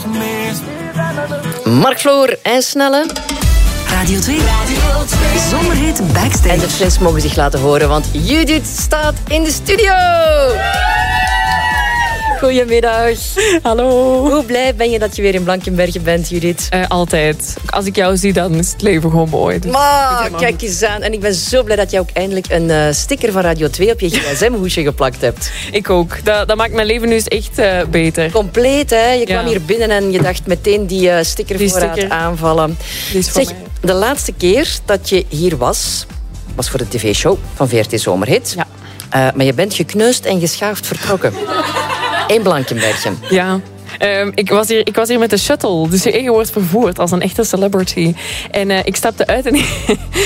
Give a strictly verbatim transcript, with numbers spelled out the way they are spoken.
Mark Floor en Snelle. Radio twee. Radio twee. Zomerhit Backstage. En de fans mogen zich laten horen, want Judith staat in de studio. Goedemiddag. Hallo. Hoe blij ben je dat je weer in Blankenberge bent, Judith? Uh, altijd. Als ik jou zie, dan is het leven gewoon mooi. Dus maar, kijk eens aan. En ik ben zo blij dat jij ook eindelijk een uh, sticker van Radio twee op je gsm-hoesje geplakt hebt. Ik ook. Dat, dat maakt mijn leven nu eens echt uh, beter. Compleet, hè? Je ja. kwam hier binnen en je dacht meteen die uh, sticker die voorraad sticker. aanvallen. Zeg, mij. de laatste keer dat je hier was, was voor de tv-show van V R T Zomerhit. Ja. Uh, maar je bent gekneusd en geschaafd vertrokken. In Blankenberge. Ja. Um, ik, was hier, ik was hier met de shuttle. Dus je eigen wordt vervoerd als een echte celebrity. En uh, ik stapte uit en